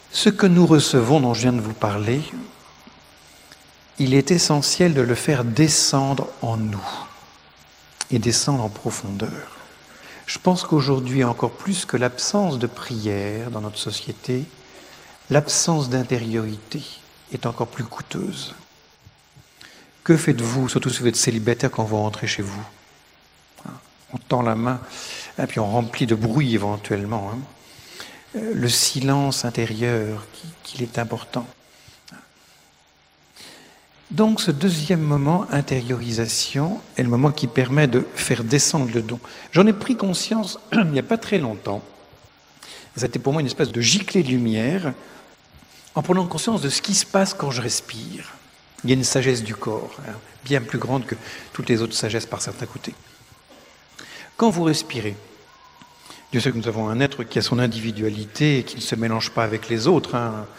Ce que nous recevons, dont je viens de vous parler, il est essentiel de le faire descendre en nous et descendre en profondeur. Je pense qu'aujourd'hui, encore plus que l'absence de prière dans notre société, l'absence d'intériorité est encore plus coûteuse. Que faites-vous, surtout si vous êtes célibataire, quand vous rentrez chez vous? On tend la main et puis on remplit de bruit éventuellement. Le silence intérieur qu'il est important. Donc ce deuxième moment, intériorisation, est le moment qui permet de faire descendre le don. J'en ai pris conscience il n'y a pas très longtemps. C'était pour moi une espèce de giclée de lumière en prenant conscience de ce qui se passe quand je respire. Il y a une sagesse du corps, bien plus grande que toutes les autres sagesses par certains côtés. Quand vous respirez, Dieu sait que nous avons un être qui a son individualité et qui ne se mélange pas avec les autres.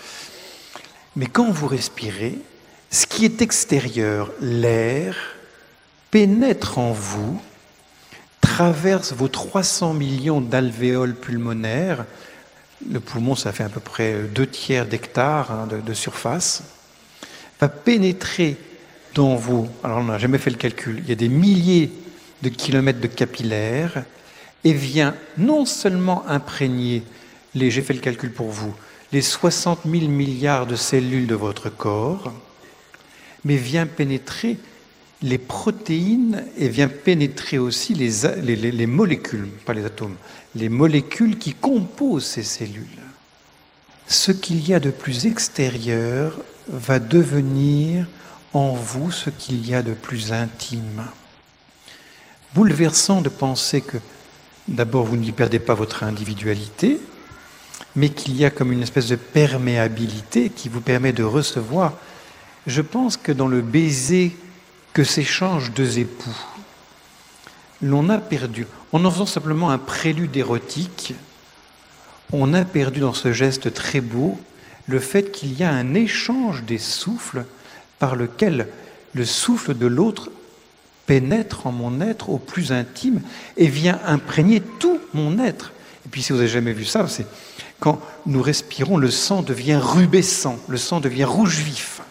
Mais quand vous respirez, ce qui est extérieur, l'air, pénètre en vous, traverse vos 300 millions d'alvéoles pulmonaires. Le poumon, ça fait à peu près 2/3 d'hectare de surface. Va pénétrer dans vous. Alors on n'a jamais fait le calcul. Il y a des milliers de kilomètres de capillaires et vient non seulement imprégner j'ai fait le calcul pour vous, les 60 000 milliards de cellules de votre corps, mais vient pénétrer les protéines et vient pénétrer aussi les molécules, pas les atomes, les molécules qui composent ces cellules. Ce qu'il y a de plus extérieur va devenir en vous ce qu'il y a de plus intime. Bouleversant de penser que d'abord vous n'y perdez pas votre individualité, mais qu'il y a comme une espèce de perméabilité qui vous permet de recevoir. Je pense que dans le baiser que s'échangent deux époux, l'on a perdu, en faisant simplement un prélude érotique, on a perdu dans ce geste très beau le fait qu'il y a un échange des souffles par lequel le souffle de l'autre pénètre en mon être au plus intime et vient imprégner tout mon être. Et puis si vous n'avez jamais vu ça, c'est quand nous respirons, le sang devient rubescent, le sang devient rouge vif.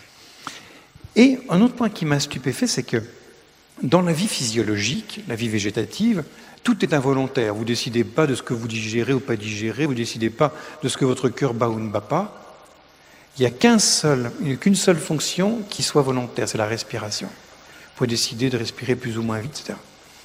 Et un autre point qui m'a stupéfait, c'est que dans la vie physiologique, la vie végétative, tout est involontaire. Vous ne décidez pas de ce que vous digérez ou pas digérez, vous ne décidez pas de ce que votre cœur bat ou ne bat pas. Il n'y a qu'une seule fonction qui soit volontaire, c'est la respiration. Vous pouvez décider de respirer plus ou moins vite, etc.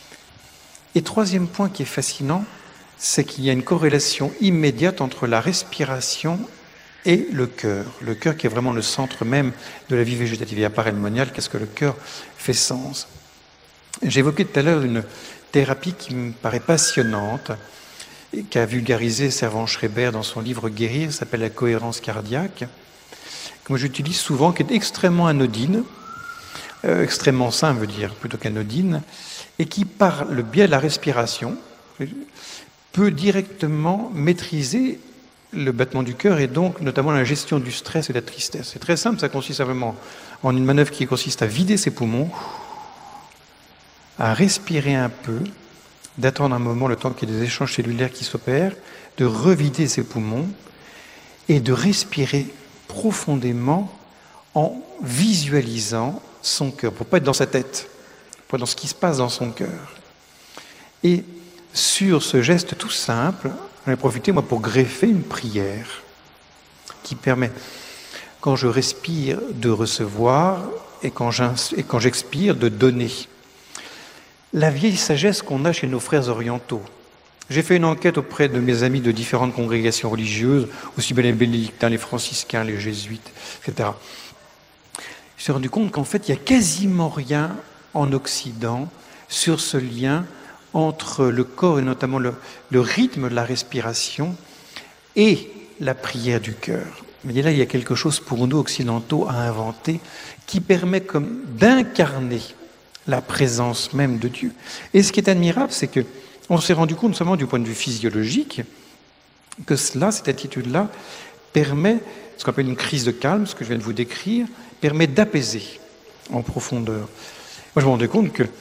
Et troisième point qui est fascinant, c'est qu'il y a une corrélation immédiate entre la respiration et le cœur. Le cœur qui est vraiment le centre même de la vie végétative. Et à part Helmonial, qu'est-ce que le cœur fait sens? J'ai évoqué tout à l'heure une thérapie qui me paraît passionnante, et qu'a vulgarisé Servan-Schreiber dans son livre Guérir, s'appelle la cohérence cardiaque, que moi j'utilise souvent, qui est extrêmement anodine, extrêmement simple, veut dire, plutôt qu'anodine, et qui, par le biais de la respiration, peut directement maîtriser le battement du cœur et donc notamment la gestion du stress et de la tristesse. C'est très simple, ça consiste simplement en une manœuvre qui consiste à vider ses poumons, à respirer un peu, d'attendre un moment, le temps qu'il y ait des échanges cellulaires qui s'opèrent, de revider ses poumons et de respirer profondément en visualisant son cœur, pour ne pas être dans sa tête, pour être dans ce qui se passe dans son cœur. Et sur ce geste tout simple, j'en ai profité, moi, pour greffer une prière qui permet, quand je respire, de recevoir et quand j'expire, de donner. La vieille sagesse qu'on a chez nos frères orientaux. J'ai fait une enquête auprès de mes amis de différentes congrégations religieuses, aussi bien les bénédictins, les franciscains, les jésuites, etc. Je me suis rendu compte qu'en fait, il n'y a quasiment rien en Occident sur ce lien entre le corps et notamment le rythme de la respiration et la prière du cœur. Mais là, il y a quelque chose pour nous occidentaux à inventer qui permet comme d'incarner la présence même de Dieu. Et ce qui est admirable, c'est qu'on s'est rendu compte seulement du point de vue physiologique que cette attitude-là permet, ce qu'on appelle une crise de calme, ce que je viens de vous décrire, permet d'apaiser en profondeur. Moi, je me rendais compte que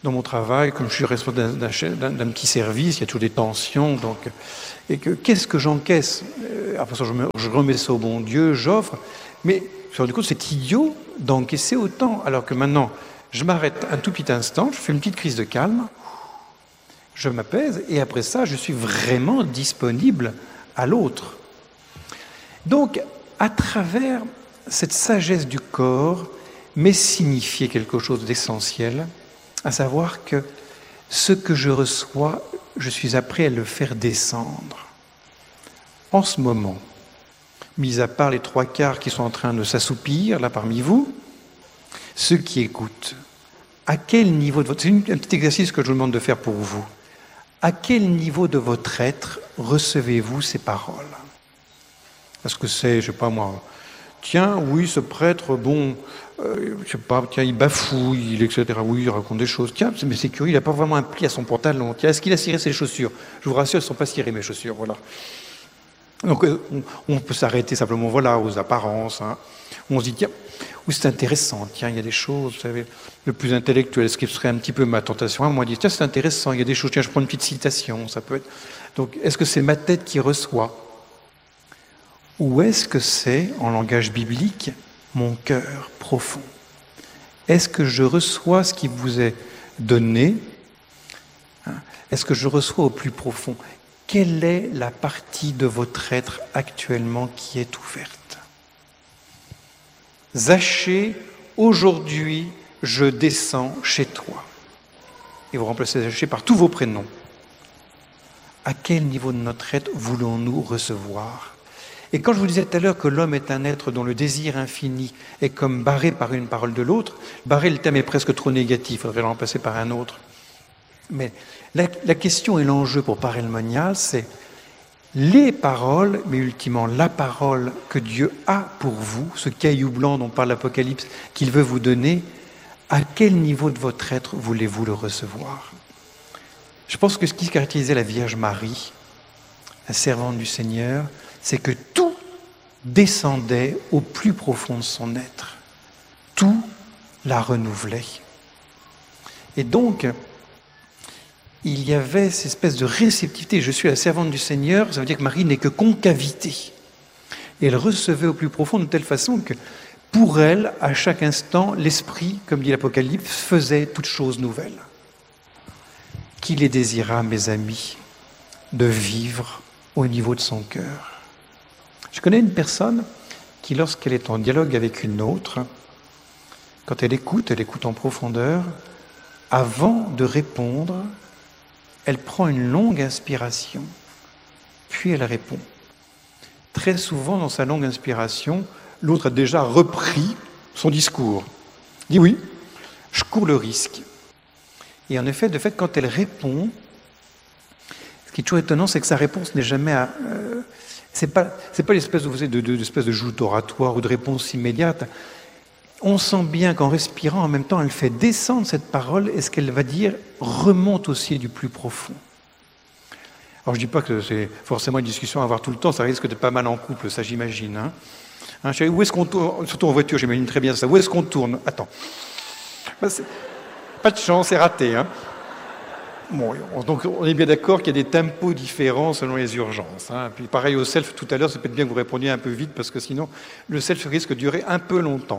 dans mon travail, comme je suis responsable d'un petit service, il y a toujours des tensions, donc, et que qu'est-ce que j'encaisse? Après ça, je remets ça au bon Dieu, j'offre, mais je me suis rendu compte que c'est idiot d'encaisser autant, alors que maintenant, je m'arrête un tout petit instant, je fais une petite crise de calme, je m'apaise, et après ça, je suis vraiment disponible à l'autre. Donc, à travers cette sagesse du corps, m'est signifié quelque chose d'essentiel, à savoir que ce que je reçois, je suis prêt à le faire descendre. En ce moment, mis à part les 3/4 qui sont en train de s'assoupir, là parmi vous, ceux qui écoutent, à quel niveau de votre... C'est un petit exercice que je vous demande de faire pour vous. À quel niveau de votre être recevez-vous ces paroles? Est-ce que c'est, je ne sais pas moi, tiens, oui, ce prêtre, bon, je sais pas, tiens, il bafouille, etc. Oui, il raconte des choses. Tiens, mais c'est curieux, il n'a pas vraiment un pli à son pantalon. Tiens, est-ce qu'il a ciré ses chaussures? Je vous rassure, elles ne sont pas cirées, mes chaussures, voilà. Donc, on peut s'arrêter simplement, voilà, aux apparences. Hein. On se dit, tiens, oui, c'est intéressant, tiens, il y a des choses, vous savez, le plus intellectuel, ce qui serait un petit peu ma tentation, moi, dit, tiens, c'est intéressant, il y a des choses, tiens, je prends une petite citation, ça peut être... Donc, est-ce que c'est ma tête qui reçoit? Ou est-ce que c'est, en langage biblique, mon cœur profond? Est-ce que je reçois ce qui vous est donné? Est-ce que je reçois au plus profond? Quelle est la partie de votre être actuellement qui est ouverte? Zaché, aujourd'hui, je descends chez toi. Et vous remplacez Zaché par tous vos prénoms. À quel niveau de notre être voulons-nous recevoir? Et quand je vous disais tout à l'heure que l'homme est un être dont le désir infini est comme barré par une parole de l'autre, barré, le thème est presque trop négatif, il faudrait le remplacer par un autre. Mais la question et l'enjeu pour Parel Monial, c'est les paroles, mais ultimement la parole que Dieu a pour vous, ce caillou blanc dont parle l'Apocalypse, qu'il veut vous donner, à quel niveau de votre être voulez-vous le recevoir? Je pense que ce qui caractérisait la Vierge Marie, la servante du Seigneur, c'est que tout descendait au plus profond de son être. Tout la renouvelait. Et donc, il y avait cette espèce de réceptivité. Je suis la servante du Seigneur, ça veut dire que Marie n'est que concavité. Et elle recevait au plus profond de telle façon que, pour elle, à chaque instant, l'Esprit, comme dit l'Apocalypse, faisait toutes choses nouvelles. Qu'il les désira, mes amis, de vivre au niveau de son cœur. Je connais une personne qui, lorsqu'elle est en dialogue avec une autre, quand elle écoute en profondeur, avant de répondre, elle prend une longue inspiration, puis elle répond. Très souvent, dans sa longue inspiration, l'autre a déjà repris son discours. Il dit oui, je cours le risque. Et en effet, de fait, quand elle répond, ce qui est toujours étonnant, c'est que sa réponse n'est jamais c'est pas l'espèce de joute oratoire ou de réponse immédiate. On sent bien qu'en respirant, en même temps, elle fait descendre cette parole et ce qu'elle va dire remonte aussi du plus profond. Alors je ne dis pas que c'est forcément une discussion à avoir tout le temps, ça risque d'être pas mal en couple, ça j'imagine. Où est-ce qu'on tourne? Surtout en voiture, j'imagine très bien ça. Où est-ce qu'on tourne? Attends. Pas de chance, c'est raté. Bon, donc on est bien d'accord qu'il y a des tempos différents selon les urgences. Puis pareil au self tout à l'heure, c'est peut-être bien que vous répondiez un peu vite parce que sinon le self risque de durer un peu longtemps.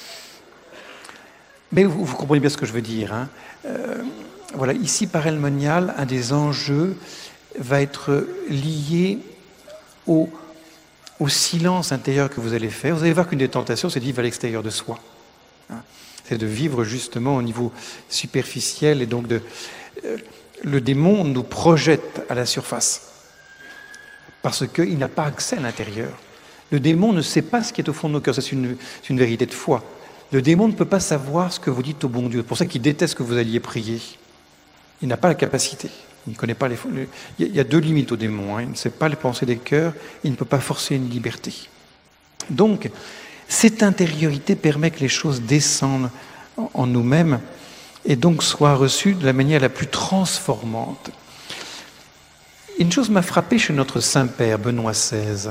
Mais vous comprenez bien ce que je veux dire. Voilà, ici Parel Monial, un des enjeux va être lié au silence intérieur que vous allez faire. Vous allez voir qu'une des tentations, c'est de vivre à l'extérieur de soi. C'est de vivre justement au niveau superficiel et donc le démon nous projette à la surface parce qu'il n'a pas accès à l'intérieur. Le démon ne sait pas ce qui est au fond de nos cœurs, c'est une vérité de foi. Le démon ne peut pas savoir ce que vous dites au bon Dieu. C'est pour ça qu'il déteste que vous alliez prier. Il n'a pas la capacité. Il ne connaît pas il y a deux limites au démon. Il ne sait pas les pensées des cœurs, il ne peut pas forcer une liberté. Donc, cette intériorité permet que les choses descendent en nous-mêmes et donc soient reçues de la manière la plus transformante. Une chose m'a frappé chez notre Saint-Père, Benoît XVI.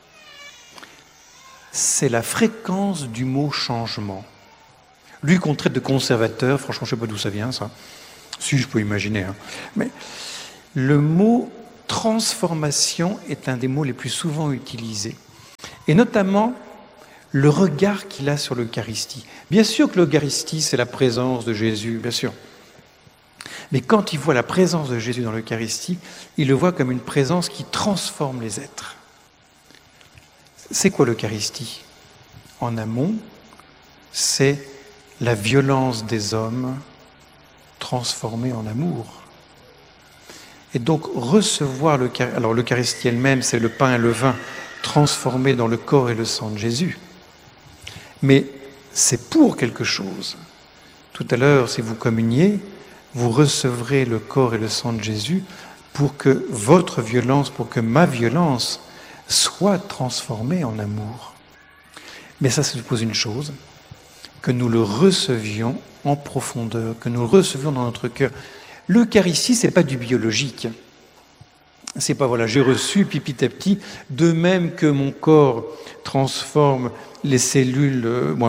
C'est la fréquence du mot changement. Lui qu'on traite de conservateur, franchement je ne sais pas d'où ça vient ça. Si, je peux imaginer. Mais le mot transformation est un des mots les plus souvent utilisés. Et notamment, le regard qu'il a sur l'Eucharistie. Bien sûr que l'Eucharistie, c'est la présence de Jésus, bien sûr. Mais quand il voit la présence de Jésus dans l'Eucharistie, il le voit comme une présence qui transforme les êtres. C'est quoi l'Eucharistie? En amont, c'est la violence des hommes transformée en amour. Et donc recevoir l'Eucharistie, alors l'Eucharistie elle-même, c'est le pain et le vin transformés dans le corps et le sang de Jésus. Mais c'est pour quelque chose. Tout à l'heure, si vous communiez, vous recevrez le corps et le sang de Jésus pour que votre violence, pour que ma violence soit transformée en amour. Mais ça suppose une chose, que nous le recevions en profondeur, que nous le recevions dans notre cœur. L'Eucharistie, c'est pas du biologique. C'est pas, voilà, j'ai reçu, puis petit à petit, de même que mon corps transforme les cellules,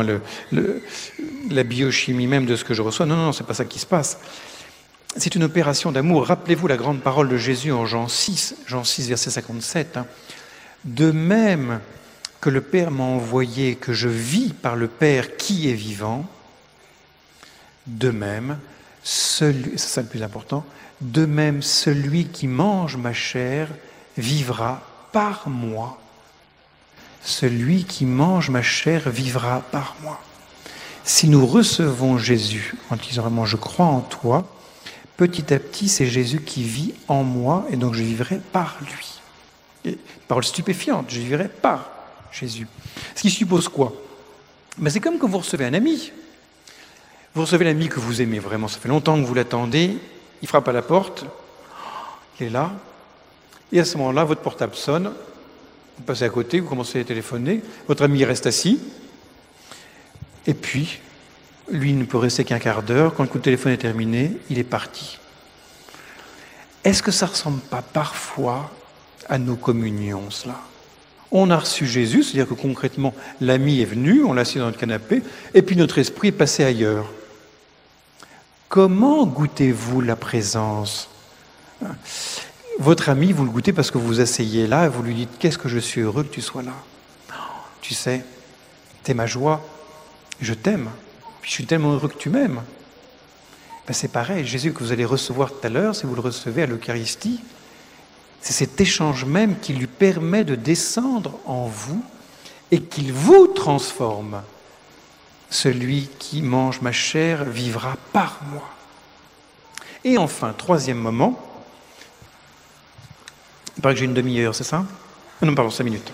la biochimie même de ce que je reçois. Non, c'est pas ça qui se passe. C'est une opération d'amour. Rappelez-vous la grande parole de Jésus en Jean 6, verset 57. De même que le Père m'a envoyé, que je vis par le Père qui est vivant, de même, c'est ça le plus important, de même celui qui mange ma chair vivra par moi. Celui qui mange ma chair vivra par moi. Si nous recevons Jésus en disant vraiment « je crois en toi », petit à petit, c'est Jésus qui vit en moi et donc je vivrai par lui. Et, parole stupéfiante, je vivrai par Jésus. Ce qui suppose quoi? C'est comme quand vous recevez un ami. Vous recevez l'ami que vous aimez vraiment, ça fait longtemps que vous l'attendez, il frappe à la porte, il est là, et à ce moment-là, votre portable sonne, vous passez à côté, vous commencez à téléphoner, votre ami reste assis, et puis, lui ne peut rester qu'un quart d'heure, quand le coup de téléphone est terminé, il est parti. Est-ce que ça ne ressemble pas parfois à nos communions, cela? On a reçu Jésus, c'est-à-dire que concrètement, l'ami est venu, on l'a assis dans notre canapé, et puis notre esprit est passé ailleurs. Comment goûtez-vous la présence? Votre ami, vous le goûtez parce que vous vous asseyez là et vous lui dites « Qu'est-ce que je suis heureux que tu sois là !» Tu sais, t'es ma joie, je t'aime, puis je suis tellement heureux que tu m'aimes. C'est pareil, Jésus que vous allez recevoir tout à l'heure, si vous le recevez à l'Eucharistie, c'est cet échange même qui lui permet de descendre en vous et qu'il vous transforme. Celui qui mange ma chair vivra par moi. Et enfin, troisième moment, il paraît que j'ai une demi-heure, c'est ça? Non, pardon, 5 minutes.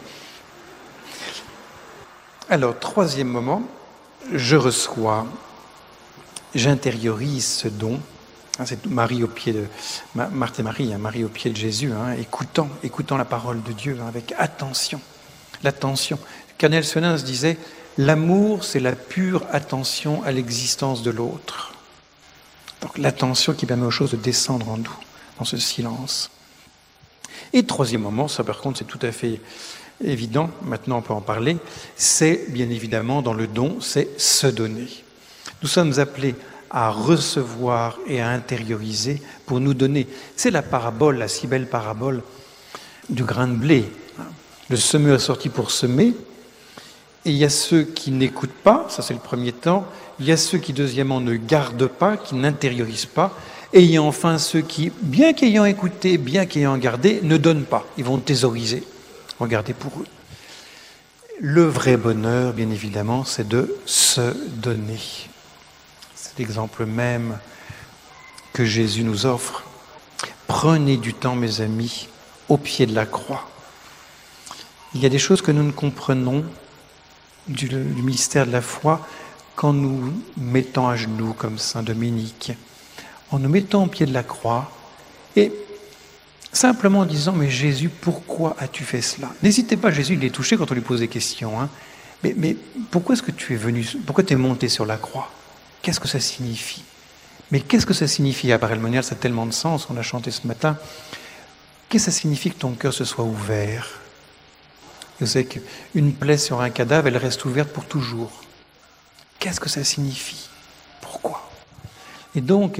Alors, troisième moment, je reçois, j'intériorise ce don. C'est Marie au pied de Marthe et Marie, Marie au pied de Jésus, écoutant la parole de Dieu avec attention. L'attention. Cornel Suenens disait « L'amour, c'est la pure attention à l'existence de l'autre. » Donc l'attention qui permet aux choses de descendre en nous, dans ce silence. Et troisième moment, ça par contre c'est tout à fait évident, maintenant on peut en parler, c'est bien évidemment dans le don, c'est se donner. Nous sommes appelés à recevoir et à intérioriser pour nous donner. C'est la parabole, la si belle parabole du grain de blé. Le semeur est sorti pour semer, et il y a ceux qui n'écoutent pas, ça c'est le premier temps, il y a ceux qui deuxièmement ne gardent pas, qui n'intériorisent pas, et il y a enfin ceux qui, bien qu'ayant écouté, bien qu'ayant gardé, ne donnent pas, ils vont thésauriser, regardez pour eux. Le vrai bonheur, bien évidemment, c'est de se donner. C'est l'exemple même que Jésus nous offre. Prenez du temps, mes amis, au pied de la croix. Il y a des choses que nous ne comprenons du mystère de la foi qu'en nous mettant à genoux comme Saint Dominique, en nous mettant au pied de la croix et simplement en disant « Mais Jésus, pourquoi as-tu fait cela ?» N'hésitez pas, Jésus, il est touché quand on lui pose des questions. Mais pourquoi est-ce que tu es venu, pourquoi tu es monté sur la croix? Qu'est-ce que ça signifie? Mais qu'est-ce que ça signifie? À Père Monial, ça a tellement de sens, on l'a chanté ce matin. Qu'est-ce que ça signifie que ton cœur se soit ouvert? Vous savez qu'une plaie sur un cadavre, elle reste ouverte pour toujours. Qu'est-ce que ça signifie? Pourquoi? Et donc,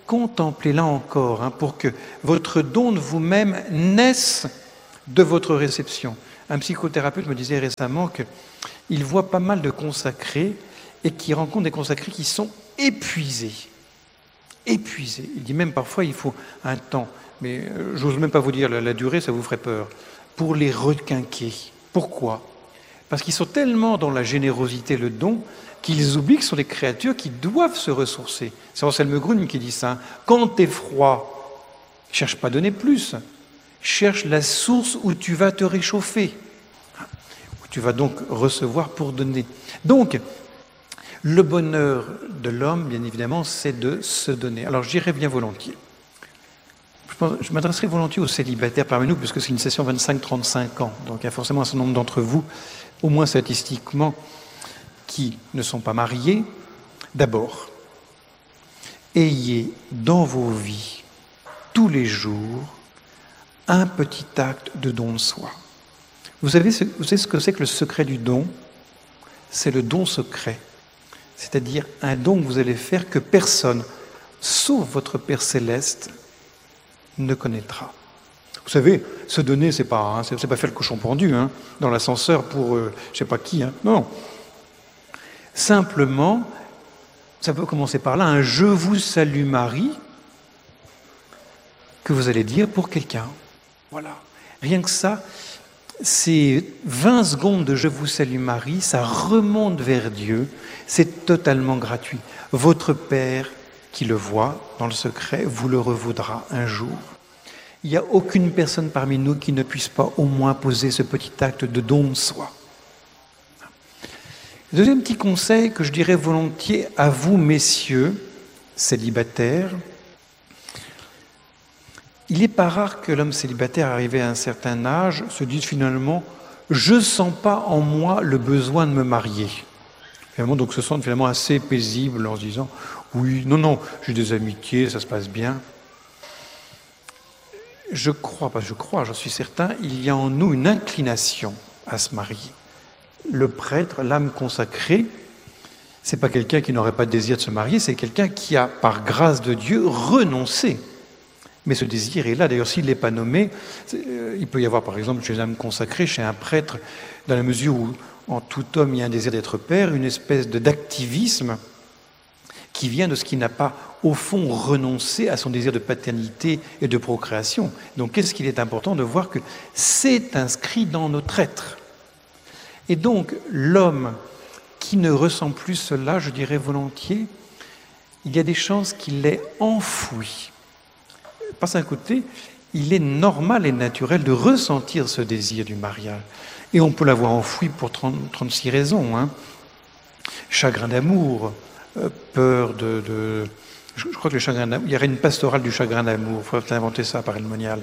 contemplez là encore, pour que votre don de vous-même naisse de votre réception. Un psychothérapeute me disait récemment qu'il voit pas mal de consacrés et qu'il rencontre des consacrés qui sont épuisés. Épuisés. Il dit même parfois il faut un temps, mais j'ose même pas vous dire la durée, ça vous ferait peur, pour les requinquer. Pourquoi ? Parce qu'ils sont tellement dans la générosité, le don, qu'ils oublient que ce sont des créatures qui doivent se ressourcer. C'est Anselme Grün qui dit ça. Quand t'es froid, cherche pas à donner plus. Cherche la source où tu vas te réchauffer. Où tu vas donc recevoir pour donner. Donc, le bonheur de l'homme, bien évidemment, c'est de se donner. Alors, j'irai bien volontiers. Je m'adresserai volontiers aux célibataires parmi nous, puisque c'est une session 25-35 ans. Donc, il y a forcément un certain nombre d'entre vous, au moins statistiquement, qui ne sont pas mariés. D'abord, ayez dans vos vies, tous les jours, un petit acte de don de soi. Vous savez ce que c'est que le secret du don ? C'est le don secret. C'est-à-dire un don que vous allez faire que personne, sauf votre Père Céleste, ne connaîtra. Vous savez, se donner, c'est pas faire le cochon pendu dans l'ascenseur pour je sais pas qui. Non. Simplement, ça peut commencer par là, un « Je vous salue Marie » que vous allez dire pour quelqu'un. Voilà. Rien que ça, ces 20 secondes de « Je vous salue Marie », ça remonte vers Dieu, c'est totalement gratuit. Votre Père, qui le voit dans le secret, vous le revaudra un jour. Il n'y a aucune personne parmi nous qui ne puisse pas au moins poser ce petit acte de don de soi. Deuxième petit conseil que je dirais volontiers à vous, messieurs, célibataires. Il n'est pas rare que l'homme célibataire, arrivé à un certain âge, se dise finalement « je ne sens pas en moi le besoin de me marier ». Finalement, donc se sente finalement assez paisible en se disant « oui, non, j'ai des amitiés, ça se passe bien ». J'en suis certain, il y a en nous une inclination à se marier. Le prêtre, l'âme consacrée, c'est pas quelqu'un qui n'aurait pas de désir de se marier, c'est quelqu'un qui a, par grâce de Dieu, renoncé. Mais ce désir est là. D'ailleurs, s'il n'est pas nommé, il peut y avoir, par exemple, chez l'âme consacrée, chez un prêtre, dans la mesure où en tout homme il y a un désir d'être père, une espèce d'activisme qui vient de ce qui n'a pas, au fond, renoncé à son désir de paternité et de procréation. Donc, qu'est-ce qu'il est important de voir que c'est inscrit dans notre être. Et donc, l'homme qui ne ressent plus cela, je dirais volontiers, il y a des chances qu'il l'ait enfoui. Par un côté, il est normal et naturel de ressentir ce désir du mariage. Et on peut l'avoir enfoui pour 36 raisons. Chagrin d'amour, peur de... Je crois que le chagrin d'amour... Il y aurait une pastorale du chagrin d'amour, il faudrait inventer ça par Helmonial.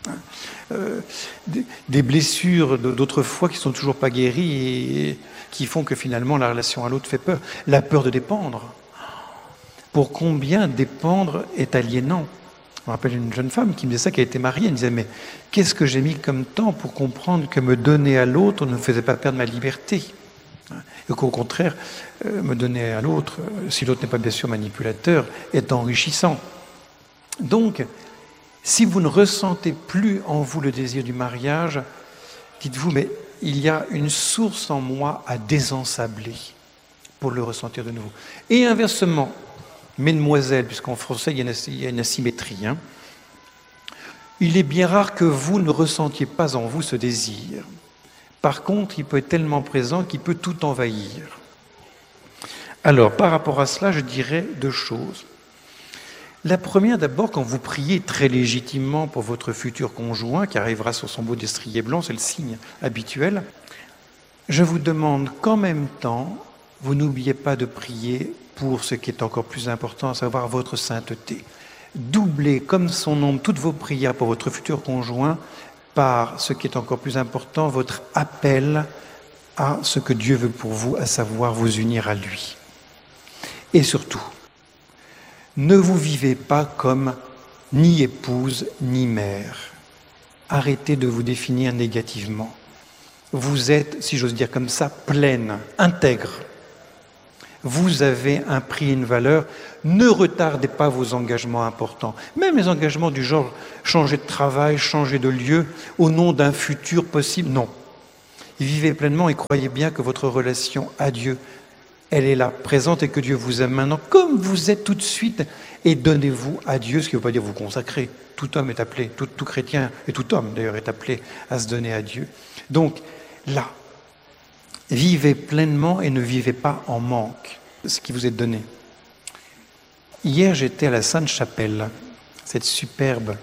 Des blessures d'autrefois qui ne sont toujours pas guéries et qui font que finalement la relation à l'autre fait peur. La peur de dépendre. Pour combien dépendre est aliénant ? Je me rappelle une jeune femme qui me disait ça, qui a été mariée. Elle me disait, mais qu'est-ce que j'ai mis comme temps pour comprendre que me donner à l'autre ne me faisait pas perdre ma liberté ? Et qu'au contraire, me donner à l'autre, si l'autre n'est pas bien sûr manipulateur, est enrichissant. Donc, si vous ne ressentez plus en vous le désir du mariage, dites-vous, mais il y a une source en moi à désensabler pour le ressentir de nouveau. Et inversement, mesdemoiselles, puisqu'en français il y a une asymétrie, il est bien rare que vous ne ressentiez pas en vous ce désir. Par contre, il peut être tellement présent qu'il peut tout envahir. Alors, par rapport à cela, je dirais 2 choses. La première, d'abord, quand vous priez très légitimement pour votre futur conjoint, qui arrivera sur son beau destrier blanc, c'est le signe habituel, je vous demande qu'en même temps, vous n'oubliez pas de prier pour ce qui est encore plus important, à savoir votre sainteté. Doublez, comme son nom, toutes vos prières pour votre futur conjoint, par ce qui est encore plus important, votre appel à ce que Dieu veut pour vous, à savoir vous unir à lui. Et surtout, ne vous vivez pas comme ni épouse ni mère. Arrêtez de vous définir négativement. Vous êtes, si j'ose dire comme ça, pleine, intègre. Vous avez un prix et une valeur. Ne retardez pas vos engagements importants. Même les engagements du genre changer de travail, changer de lieu, au nom d'un futur possible. Non. Vivez pleinement et croyez bien que votre relation à Dieu, elle est là, présente, et que Dieu vous aime maintenant comme vous êtes tout de suite. Et donnez-vous à Dieu, ce qui ne veut pas dire vous consacrer. Tout homme est appelé, tout chrétien, et tout homme d'ailleurs est appelé à se donner à Dieu. Donc là, vivez pleinement et ne vivez pas en manque de ce qui vous est donné. Hier, j'étais à la Sainte-Chapelle, ce superbe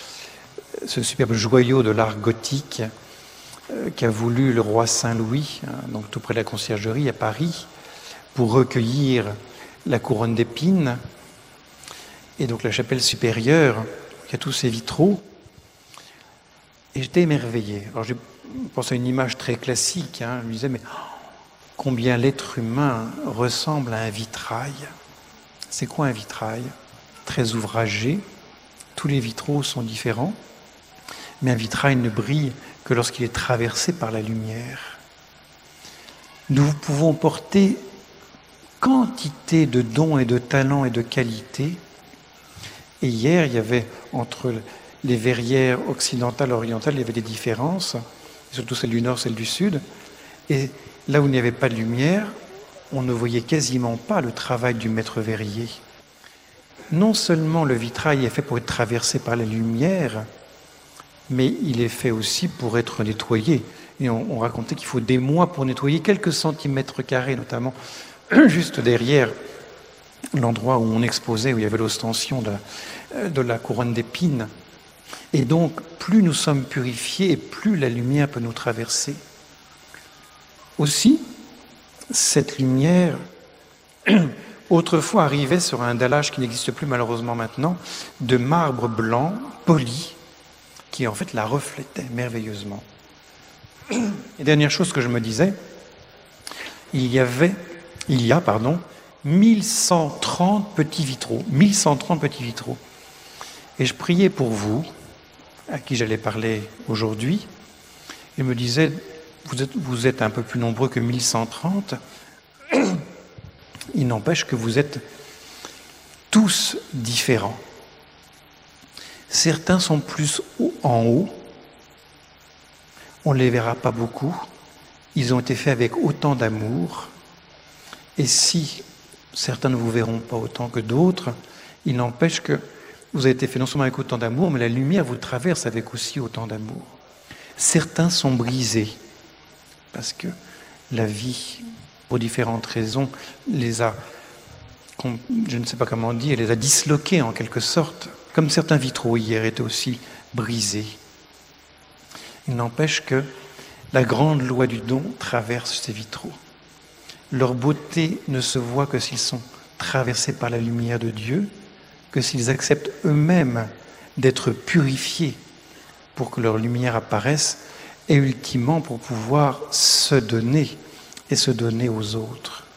joyau de l'art gothique qu'a voulu le roi Saint-Louis, donc tout près de la Conciergerie à Paris, pour recueillir la couronne d'épines. Et donc la chapelle supérieure, il y a tous ces vitraux. Et j'étais émerveillé. Alors je pensais à une image très classique. Je me disais, mais combien l'être humain ressemble à un vitrail. C'est quoi un vitrail? Très ouvragé. Tous les vitraux sont différents. Mais un vitrail ne brille que lorsqu'il est traversé par la lumière. Nous pouvons porter quantité de dons et de talents et de qualités. Et hier, il y avait entre les verrières occidentales et orientales, il y avait des différences, surtout celle du nord, celle du sud. Et là où il n'y avait pas de lumière, on ne voyait quasiment pas le travail du maître verrier. Non seulement le vitrail est fait pour être traversé par la lumière, mais il est fait aussi pour être nettoyé. Et on racontait qu'il faut des mois pour nettoyer quelques centimètres carrés, notamment juste derrière l'endroit où on exposait, où il y avait l'ostension de la couronne d'épines. Et donc, plus nous sommes purifiés, plus la lumière peut nous traverser. Aussi, cette lumière, autrefois arrivait sur un dallage qui n'existe plus malheureusement maintenant, de marbre blanc, poli, qui en fait la reflétait merveilleusement. Et dernière chose que je me disais, il y a 1130 petits vitraux. 1130 petits vitraux. Et je priais pour vous, à qui j'allais parler aujourd'hui, et me disais, vous êtes un peu plus nombreux que 1130, il n'empêche que vous êtes tous différents. Certains sont plus en haut, on ne les verra pas beaucoup, ils ont été faits avec autant d'amour, et si certains ne vous verront pas autant que d'autres, il n'empêche que vous avez été faits non seulement avec autant d'amour, mais la lumière vous traverse avec aussi autant d'amour. Certains sont brisés, parce que la vie, pour différentes raisons, les a, je ne sais pas comment dire, les a disloqués en quelque sorte, comme certains vitraux hier étaient aussi brisés. Il n'empêche que la grande loi du don traverse ces vitraux. Leur beauté ne se voit que s'ils sont traversés par la lumière de Dieu, que s'ils acceptent eux-mêmes d'être purifiés pour que leur lumière apparaisse, et ultimement pour pouvoir se donner et se donner aux autres.